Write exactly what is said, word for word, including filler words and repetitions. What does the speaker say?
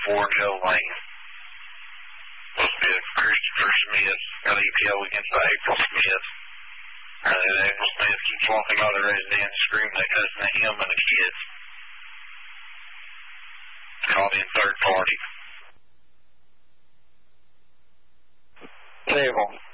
four Joe Lane. Supposed to be a Christopher Smith. Got E P O against April Smith. And then April Smith keeps walking by the residence screaming at cussing at him and the kids. Called in third party. Table.